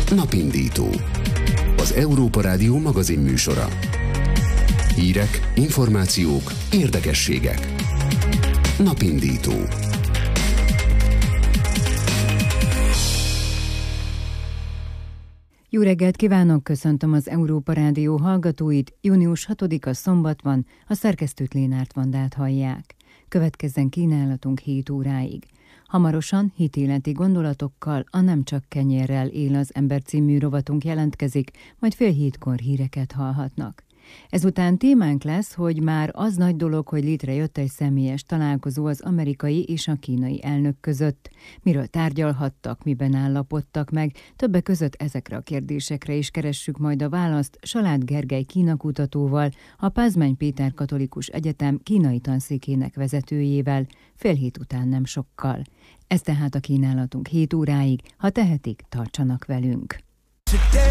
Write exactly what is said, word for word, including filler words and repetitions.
Napindító. Az Európa Rádió magazinműsora. Hírek, információk, érdekességek. Napindító. Jó reggelt kívánok, köszöntöm az Európa Rádió hallgatóit. június hatodika szombat van, a szerkesztőt Lénárt Vandát hallják. Következzen kínálatunk hét óráig. Hamarosan hitéleti gondolatokkal a Nem csak kenyérrel él az ember című rovatunk jelentkezik, majd fél hétkor híreket hallhatnak. Ezután témánk lesz, hogy már az nagy dolog, hogy létrejött egy személyes találkozó az amerikai és a kínai elnök között. Miről tárgyalhattak, miben állapodtak meg, többek között ezekre a kérdésekre is keressük majd a választ Salád Gergely kínakutatóval, a Pázmány Péter Katolikus Egyetem kínai tanszékének vezetőjével, fél hét után nem sokkal. Ez tehát a kínálatunk hét óráig, ha tehetik, tartsanak velünk.